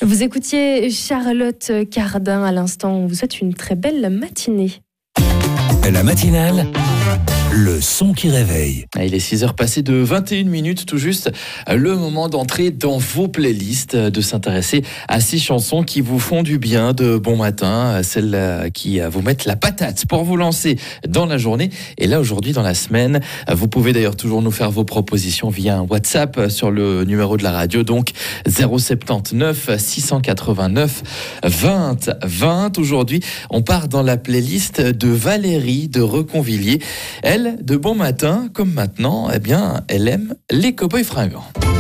Vous écoutiez Charlotte Cardin à l'instant. On vous souhaite une très belle matinée. La matinale, le son qui réveille. Il est 6h passées de 21 minutes tout juste. Le moment d'entrer dans vos playlists, de s'intéresser à ces chansons qui vous font du bien de bon matin, celles qui vous mettent la patate pour vous lancer dans la journée. Et là, aujourd'hui, dans la semaine, vous pouvez d'ailleurs toujours nous faire vos propositions via un WhatsApp sur le numéro de la radio, donc 079 689 20 20. Aujourd'hui, on part dans la playlist de Valérie de Reconvilliers. Elle, de bon matin, comme maintenant, eh bien, elle aime les cow-boys fringants.